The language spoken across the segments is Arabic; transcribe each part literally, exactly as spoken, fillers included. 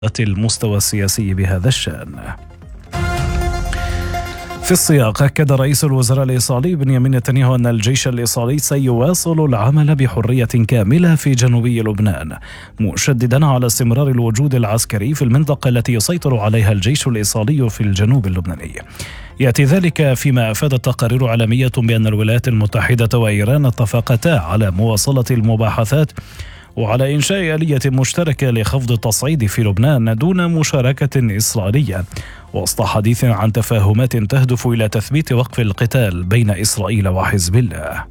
المستوى السياسي بهذا الشأن. في السياق، أكد رئيس الوزراء الإسرائيلي بنيامين نتنياهو أن الجيش الإسرائيلي سيواصل العمل بحرية كاملة في جنوب لبنان، مشددا على استمرار الوجود العسكري في المنطقة التي يسيطر عليها الجيش الإسرائيلي في الجنوب اللبناني. يأتي ذلك فيما أفادت تقارير عالمية بأن الولايات المتحدة وإيران اتفقتا على مواصلة المباحثات وعلى إنشاء آلية مشتركة لخفض التصعيد في لبنان دون مشاركة إسرائيلية، وسط حديث عن تفاهمات تهدف إلى تثبيت وقف القتال بين إسرائيل وحزب الله.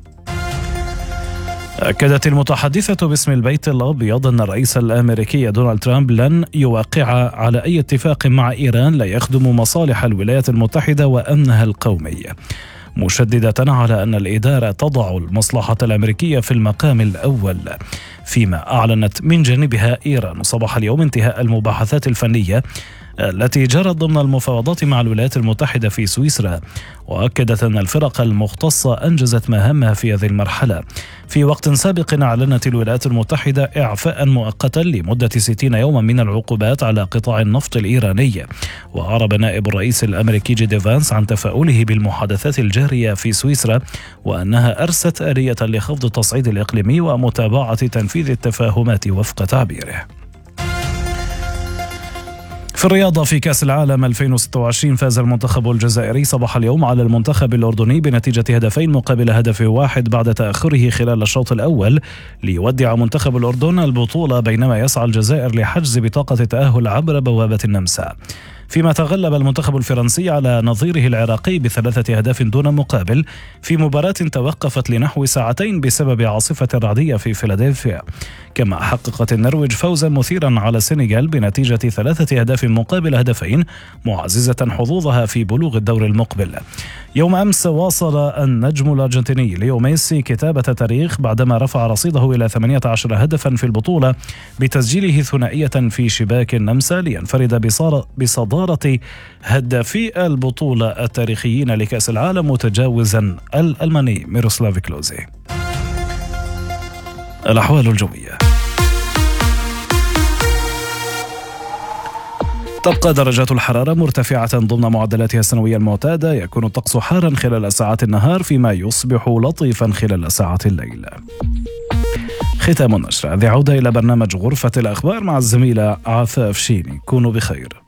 أكدت المتحدثة باسم البيت الأبيض أن الرئيس الأمريكي دونالد ترامب لن يوقع على أي اتفاق مع إيران لا يخدم مصالح الولايات المتحدة وأمنها القومي، مشددة على أن الإدارة تضع المصلحة الأمريكية في المقام الأول. فيما أعلنت من جانبها إيران صباح اليوم انتهاء المباحثات الفنية التي جرت ضمن المفاوضات مع الولايات المتحدة في سويسرا، وأكدت أن الفرق المختصة أنجزت مهامها في هذه المرحلة. في وقت سابق أعلنت الولايات المتحدة إعفاء مؤقتا لمدة ستين يوما من العقوبات على قطاع النفط الإيراني. وأعرب نائب الرئيس الأمريكي جي دي فانس عن تفاؤله بالمحادثات الجارية في سويسرا، وأنها أرست آلية لخفض التصعيد الإقليمي ومتابعة تنفيذ التفاهمات وفق تعبيره. في الرياضة، في كأس العالم ألفين وستة وعشرين فاز المنتخب الجزائري صباح اليوم على المنتخب الأردني بنتيجة هدفين مقابل هدف واحد بعد تأخره خلال الشوط الأول، ليودع منتخب الأردن البطولة بينما يسعى الجزائر لحجز بطاقة التأهل عبر بوابة النمسا. فيما تغلب المنتخب الفرنسي على نظيره العراقي بثلاثة أهداف دون مقابل في مباراة توقفت لنحو ساعتين بسبب عاصفة رعدية في فيلادلفيا. كما حققت النرويج فوزا مثيرا على السنغال بنتيجة ثلاثة أهداف مقابل هدفين، معززة حظوظها في بلوغ الدور المقبل. يوم أمس واصل النجم الأرجنتيني ليو ميسي كتابة تاريخ بعدما رفع رصيده إلى ثمانية عشر هدفا في البطولة بتسجيله ثنائية في شباك النمسا، لينفرد بصدارة هدافي البطولة التاريخيين لكأس العالم متجاوزا الألماني ميروسلاف كلوزي. الأحوال الجوية. تبقى درجات الحرارة مرتفعة ضمن معدلاتها السنوية المعتادة، يكون الطقس حارا خلال ساعات النهار فيما يصبح لطيفا خلال ساعات الليل. ختام النشرة، هذه عودة إلى برنامج غرفة الأخبار مع الزميلة عفاف شيني. كونوا بخير.